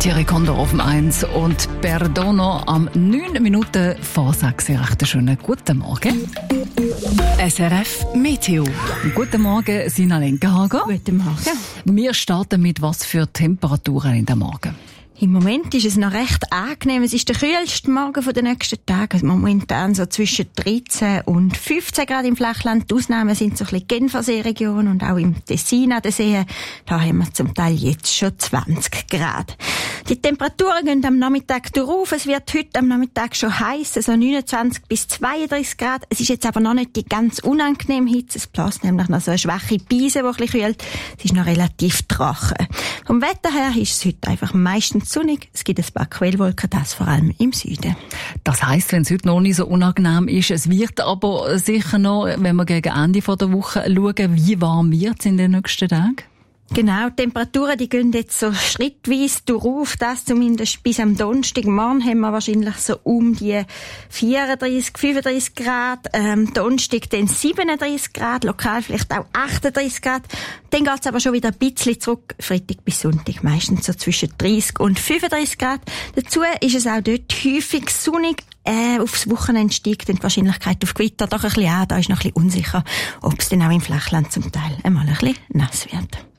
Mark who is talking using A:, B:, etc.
A: Thierry Condor auf dem 1 und Perdono am 9 Minuten vor 6. Recht schönen guten Morgen. SRF Meteo. Guten Morgen, Sina Lenkenhagen.
B: Guten Morgen.
A: Wir starten mit was für Temperaturen in der Morgen.
B: Im Moment ist es noch recht angenehm. Es ist der kühlste Morgen der nächsten Tage. Momentan so zwischen 13 und 15 Grad im Flachland. Die Ausnahmen sind so ein bisschen Genfersee-Region und auch im Tessin an den Seen. Da haben wir zum Teil jetzt schon 20 Grad. Die Temperaturen gehen am Nachmittag rauf. Es wird heute am Nachmittag schon heiß, so 29 bis 32 Grad. Es ist jetzt aber noch nicht die ganz unangenehme Hitze. Es bläst nämlich noch so eine schwache Brise, die ein bisschen kühlt. Es ist noch relativ trocken. Vom Wetter her ist es heute einfach meistens sonnig. Es gibt ein paar Quellwolken, das vor allem im Süden.
A: Das heisst, wenn es heute noch nicht so unangenehm ist, es wird aber sicher noch, wenn wir gegen Ende der Woche schauen, wie warm wird es in den nächsten Tagen?
B: Genau, die Temperaturen, die gehen jetzt so schrittweise durch, das zumindest bis am Donnerstag. Morgen haben wir wahrscheinlich so um die 34, 35 Grad, Donnerstag dann 37 Grad, lokal vielleicht auch 38 Grad. Dann geht's aber schon wieder ein bisschen zurück, Freitag bis Sonntag, meistens so zwischen 30 und 35 Grad. Dazu ist es auch dort häufig sonnig. Aufs Wochenende steigt dann die Wahrscheinlichkeit auf Gewitter doch ein bisschen an. Da ist noch ein bisschen unsicher, ob es dann auch im Flachland zum Teil einmal ein bisschen nass wird.